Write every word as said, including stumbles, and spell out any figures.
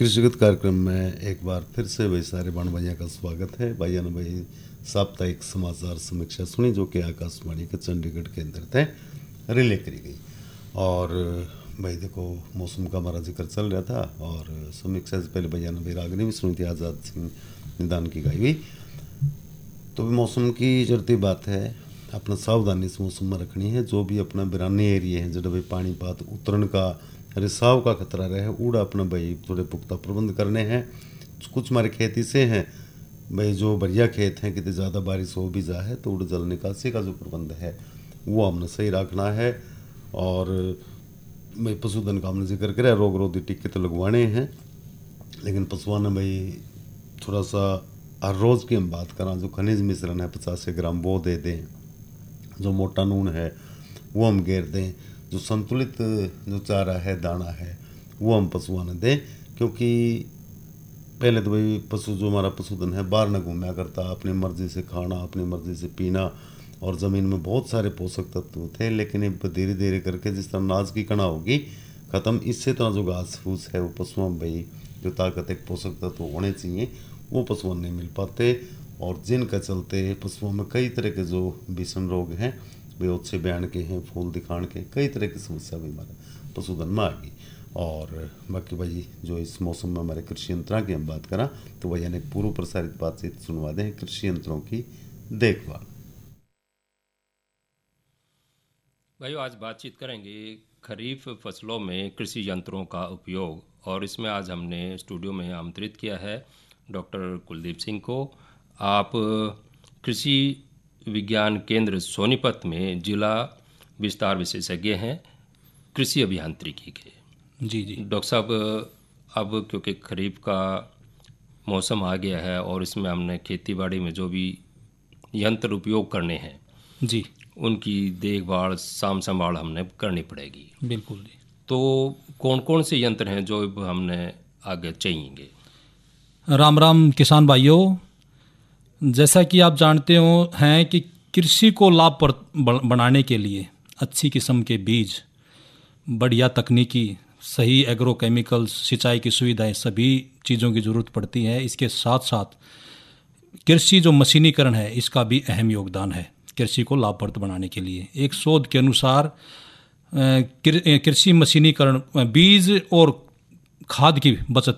कृषिगत कार्यक्रम में एक बार फिर से भाई सारे बाण भैया का स्वागत है। भैया ने भाई साप्ताहिक समाचार समीक्षा सुनी जो कि आकाशवाणी के चंडीगढ़ केंद्र थे रिले करी गई। और भाई देखो मौसम का हमारा जिक्र चल रहा था और समीक्षा से पहले भैया ने भाई रागनी भी सुनी थी आज़ाद सिंह निदान की गाई हुई। तो भी मौसम की जरूरी बात है, अपना सावधानी इस मौसम में रखनी है। जो भी अपना बिरानी एरिया है जब भाई पानीपात उतरण का रिसाव का खतरा रहे उड़ा अपना भाई थोड़े पुख्ता प्रबंध करने हैं। कुछ हमारे खेती से हैं भाई जो बढ़िया खेत हैं, कितने ज़्यादा बारिश हो भी जाए तो उड़ जल निकासी का जो प्रबंध है वो हमने सही रखना है। और भाई पशुधन का हमने जिक्र करा, रोग रोधी टीके तो लगवाने हैं, लेकिन पशुओं ने भाई थोड़ा सा हर रोज़ की हम बात करें जो खनिज मिश्रण है पचास ग्राम वो दे दें, जो मोटा नून है वो हम घेर दें, जो संतुलित जो चारा है दाना है वो हम पशुओं ने दें। क्योंकि पहले तो भाई पशु जो हमारा पशुधन है बाहर न घूमया करता, अपनी मर्जी से खाना अपनी मर्जी से पीना, और ज़मीन में बहुत सारे पोषक तत्व थे। लेकिन अब धीरे धीरे करके जिस तरह अनाज की कणा होगी ख़त्म, इससे तरह जो घास फूस है वो पशुओं में भाई जो ताकत एक पोषक तत्व होने चाहिए वो पशुओं नहीं मिल पाते, और जिनका चलते पशुओं में कई तरह के जो विषण रोग हैं वे ओछे बयान के हैं, फूल दिखाण के, कई तरह की समस्या भी हमारे पशुधन में आ गई। और बाकी भाई जो इस मौसम में हमारे कृषि यंत्रों की हम बात करें तो भैया ने पूर्व प्रसारित बातचीत सुनवा दें कृषि यंत्रों की देखभाल। भाई आज बातचीत करेंगे खरीफ फसलों में कृषि यंत्रों का उपयोग, और इसमें आज हमने स्टूडियो में आमंत्रित किया है डॉक्टर कुलदीप सिंह को। आप कृषि विज्ञान केंद्र सोनीपत में जिला विस्तार विशेषज्ञ हैं कृषि अभियांत्रिकी के। जी जी डॉक्टर साहब, अब क्योंकि खरीफ का मौसम आ गया है और इसमें हमने खेतीबाड़ी में जो भी यंत्र उपयोग करने हैं जी उनकी देखभाल साम संभाल हमने करनी पड़ेगी। बिल्कुल जी। तो कौन कौन से यंत्र हैं जो हमने आगे चाहिएंगे? राम राम किसान भाइयों, जैसा कि आप जानते हो हैं कि कृषि को लाभप्रद बनाने के लिए अच्छी किस्म के बीज, बढ़िया तकनीकी, सही एग्रोकेमिकल्स, सिंचाई की सुविधाएं, सभी चीज़ों की ज़रूरत पड़ती है। इसके साथ साथ कृषि जो मशीनीकरण है इसका भी अहम योगदान है कृषि को लाभप्रद बनाने के लिए। एक शोध के अनुसार कृषि मशीनीकरण बीज और खाद की बचत